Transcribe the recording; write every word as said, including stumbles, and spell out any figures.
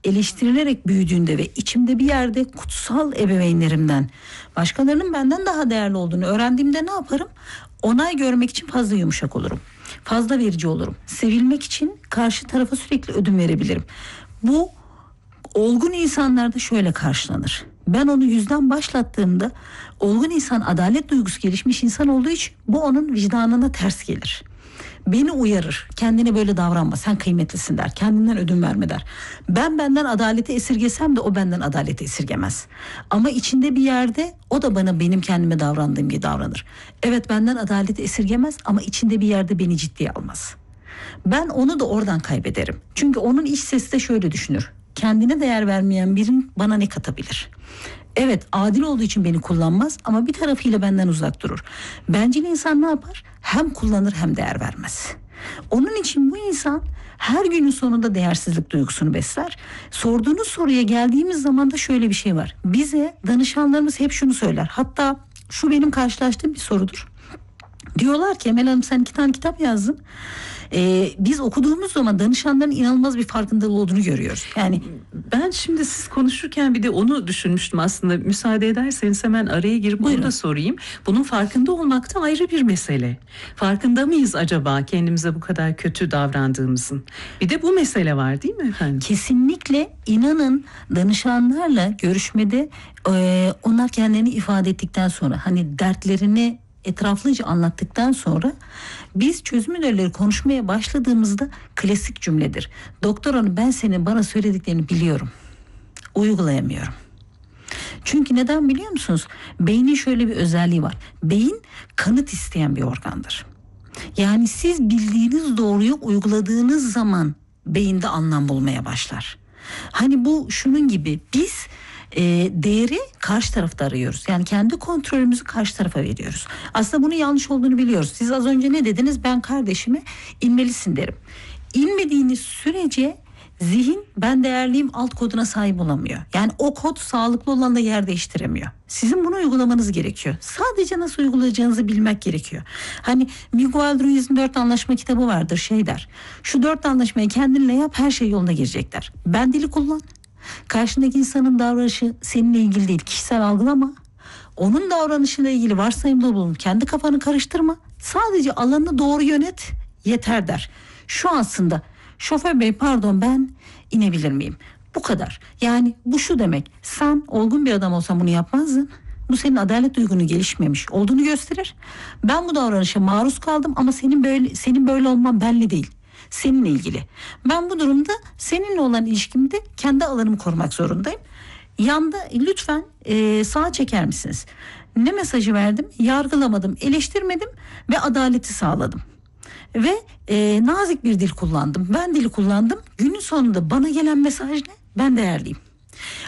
eleştirilerek büyüdüğünde ve içimde bir yerde kutsal ebeveynlerimden başkalarının benden daha değerli olduğunu öğrendiğimde ne yaparım? Onay görmek için fazla yumuşak olurum. Fazla verici olurum. Sevilmek için karşı tarafa sürekli ödün verebilirim. Bu olgun insanlarda şöyle karşılanır. Ben onu yüzden başlattığımda olgun insan adalet duygusu gelişmiş insan olduğu için bu onun vicdanına ters gelir. Beni uyarır. Kendine böyle davranma. Sen kıymetlisin der. Kendinden ödün verme der. Ben benden adaleti esirgesem de o benden adaleti esirgemez. Ama içinde bir yerde o da bana benim kendime davrandığım gibi davranır. Evet, benden adaleti esirgemez ama içinde bir yerde beni ciddiye almaz. Ben onu da oradan kaybederim. Çünkü onun iç sesi de şöyle düşünür. Kendine değer vermeyen birinin bana ne katabilir? Evet, adil olduğu için beni kullanmaz ama bir tarafıyla benden uzak durur. Bencil insan ne yapar? Hem kullanır hem değer vermez. Onun için bu insan her günün sonunda değersizlik duygusunu besler. Sorduğunuz soruya geldiğimiz zaman da şöyle bir şey var. Bize danışanlarımız hep şunu söyler. Hatta şu benim karşılaştığım bir sorudur. Diyorlar ki Emel Hanım, sen iki tane kitap yazdın. Ee, biz okuduğumuz zaman danışanların inanılmaz bir farkındalığı olduğunu görüyoruz. Yani ben şimdi siz konuşurken bir de onu düşünmüştüm aslında. Müsaade ederseniz hemen araya girip Buyurun. Onu da sorayım. Bunun farkında olmak da ayrı bir mesele. Farkında mıyız acaba kendimize bu kadar kötü davrandığımızın? Bir de bu mesele var değil mi efendim? Kesinlikle, inanın danışanlarla görüşmede e, onlar kendilerini ifade ettikten sonra, hani dertlerini etraflıca anlattıktan sonra biz çözüm önerileri konuşmaya başladığımızda klasik cümledir. Doktor hanım, ben senin bana söylediklerini biliyorum. Uygulayamıyorum. Çünkü neden biliyor musunuz? Beynin şöyle bir özelliği var. Beyin kanıt isteyen bir organdır. Yani siz bildiğiniz doğruyu uyguladığınız zaman beyinde anlam bulmaya başlar. Hani bu şunun gibi, biz E, değeri karşı tarafta arıyoruz. Yani kendi kontrolümüzü karşı tarafa veriyoruz. Aslında bunun yanlış olduğunu biliyoruz. Siz az önce ne dediniz? Ben kardeşime inmelisin derim. İnmediğiniz sürece zihin ben değerliyim alt koduna sahip olamıyor. Yani o kod sağlıklı olanla yer değiştiremiyor. Sizin bunu uygulamanız gerekiyor. Sadece nasıl uygulayacağınızı bilmek gerekiyor. Hani Miguel Ruiz'in dört anlaşma kitabı vardır, şey der. Şu dört anlaşmayı kendinle yap, her şey yoluna girecekler. Ben dili kullan. Karşındaki insanın davranışı seninle ilgili değil, kişisel algılama. Onun davranışıyla ilgili varsayımda bulun. Kendi kafanı karıştırma. Sadece alanını doğru yönet, yeter der. Şu aslında şoför bey pardon ben inebilir miyim? Bu kadar. Yani bu şu demek. Sen olgun bir adam olsan bunu yapmazdın. Bu senin adalet duygunu gelişmemiş olduğunu gösterir. Ben bu davranışa maruz kaldım ama senin böyle senin böyle olman benle değil. Seninle ilgili. Ben bu durumda seninle olan ilişkimde kendi alanımı korumak zorundayım. Yanda lütfen e, sağa çeker misiniz? Ne mesajı verdim? Yargılamadım, eleştirmedim ve adaleti sağladım. Ve e, nazik bir dil kullandım. Ben dili kullandım. Günün sonunda bana gelen mesaj ne? Ben değerliyim.